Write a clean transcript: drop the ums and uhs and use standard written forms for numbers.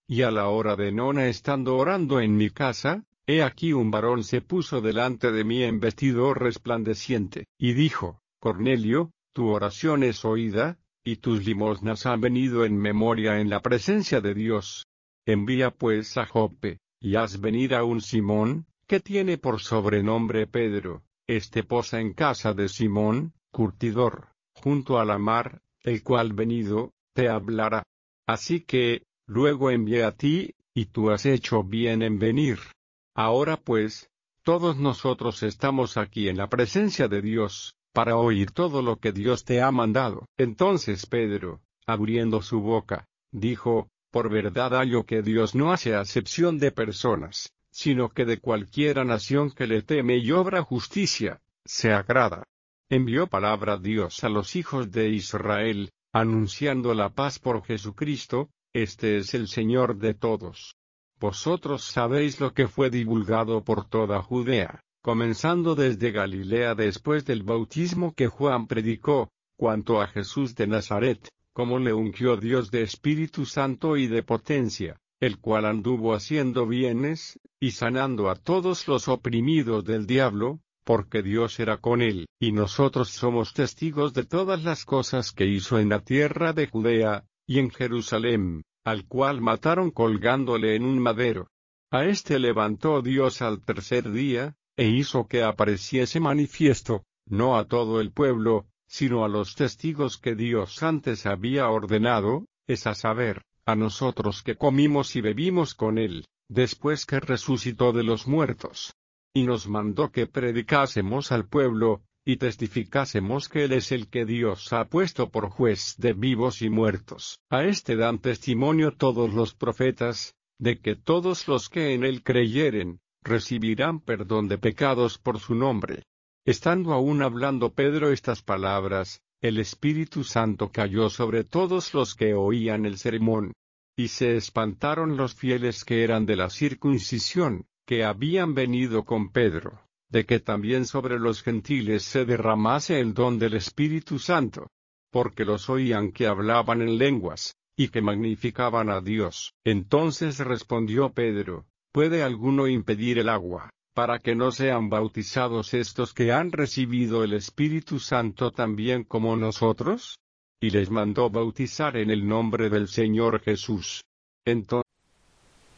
y a la hora de nona estando orando en mi casa, he aquí un varón se puso delante de mí en vestido resplandeciente, y dijo, Cornelio, tu oración es oída, y tus limosnas han venido en memoria en la presencia de Dios. Envía pues a Joppe, y haz venir a un Simón, que tiene por sobrenombre Pedro, posa en casa de Simón, curtidor, junto a la mar, el cual venido, te hablará. Así que, luego envié a ti, y tú has hecho bien en venir. Ahora pues, todos nosotros estamos aquí en la presencia de Dios, para oír todo lo que Dios te ha mandado. Entonces Pedro, abriendo su boca, dijo, por verdad hallo que Dios no hace acepción de personas, sino que de cualquiera nación que le teme y obra justicia, se agrada. Envió palabra Dios a los hijos de Israel, anunciando la paz por Jesucristo, este es el Señor de todos. Vosotros sabéis lo que fue divulgado por toda Judea, comenzando desde Galilea después del bautismo que Juan predicó, cuanto a Jesús de Nazaret, como le ungió Dios de Espíritu Santo y de potencia, el cual anduvo haciendo bienes, y sanando a todos los oprimidos del diablo, porque Dios era con él. Y nosotros somos testigos de todas las cosas que hizo en la tierra de Judea, y en Jerusalén, al cual mataron colgándole en un madero. A levantó Dios al tercer día, e hizo que apareciese manifiesto, no a todo el pueblo, sino a los testigos que Dios antes había ordenado, es a saber, a nosotros que comimos y bebimos con él, después que resucitó de los muertos. Y nos mandó que predicásemos al pueblo, y testificásemos que Él es el que Dios ha puesto por juez de vivos y muertos. A dan testimonio todos los profetas, de que todos los que en Él creyeren, recibirán perdón de pecados por su nombre. Estando aún hablando Pedro estas palabras, el Espíritu Santo cayó sobre todos los que oían el sermón. Y se espantaron los fieles que eran de la circuncisión, que habían venido con Pedro, de que también sobre los gentiles se derramase el don del Espíritu Santo, porque los oían que hablaban en lenguas, y que magnificaban a Dios. Entonces respondió Pedro, ¿puede alguno impedir el agua, para que no sean bautizados estos que han recibido el Espíritu Santo también como nosotros? Y les mandó bautizar en el nombre del Señor Jesús. Entonces